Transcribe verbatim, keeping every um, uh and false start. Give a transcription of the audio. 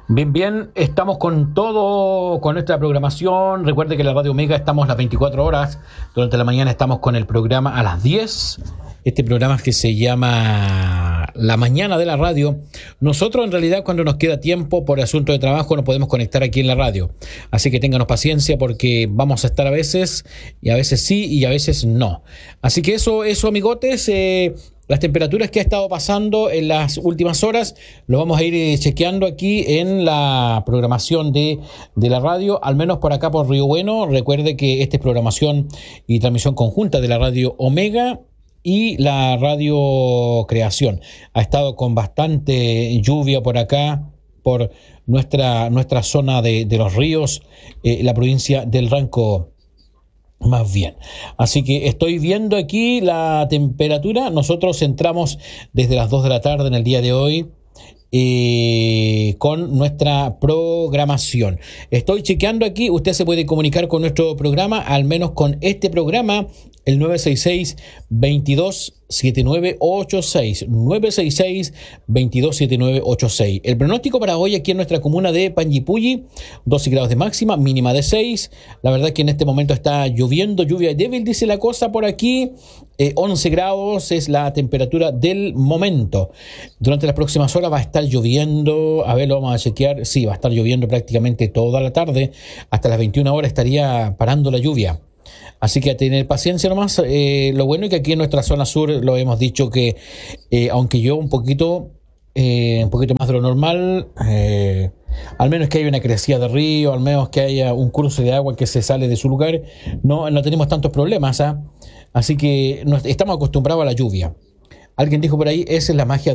Bien, bien, estamos con todo, con nuestra programación. Recuerde que en la Radio Omega estamos las veinticuatro horas. Durante la mañana estamos con el programa a las diez. Este programa que se llama La Mañana de la Radio. Nosotros en realidad cuando nos queda tiempo por asunto de trabajo nos podemos conectar aquí en la radio. Así que ténganos paciencia porque vamos a estar a veces y a veces sí y a veces no. Así que eso, eso amigotes, eh, las temperaturas que ha estado pasando en las últimas horas lo vamos a ir eh, chequeando aquí en la programación de, de la radio, al menos por acá por Río Bueno. Recuerde que esta es programación y transmisión conjunta de la Radio Omega y la Radio Creación. Ha estado con bastante lluvia por acá, por nuestra, nuestra zona de, de los ríos, eh, la provincia del Ranco. Más bien, así que estoy viendo aquí la temperatura. Nosotros entramos desde las dos de la tarde en el día de hoy eh, con nuestra programación. Estoy chequeando aquí, usted se puede comunicar con nuestro programa, al menos con este programa, el nueve seis seis, veintidós, setenta y nueve ochenta y seis, nueve seis seis, veintidós, setenta y nueve ochenta y seis. El pronóstico para hoy aquí en nuestra comuna de Panguipulli, doce grados de máxima, mínima de seis. La verdad que en este momento está lloviendo, lluvia débil, dice la cosa por aquí. Eh, once grados es la temperatura del momento. Durante las próximas horas va a estar lloviendo, a ver, lo vamos a chequear. Sí, va a estar lloviendo prácticamente toda la tarde. Hasta las veintiuna horas estaría parando la lluvia. Así que a tener paciencia nomás. Eh, lo bueno es que aquí en nuestra zona sur lo hemos dicho que eh, aunque yo un poquito eh, un poquito más de lo normal, eh, al menos que haya una crecida de río, al menos que haya un curso de agua que se sale de su lugar, no, no tenemos tantos problemas, ¿eh? Así que nos, estamos acostumbrados a la lluvia. Alguien dijo por ahí, esa es la magia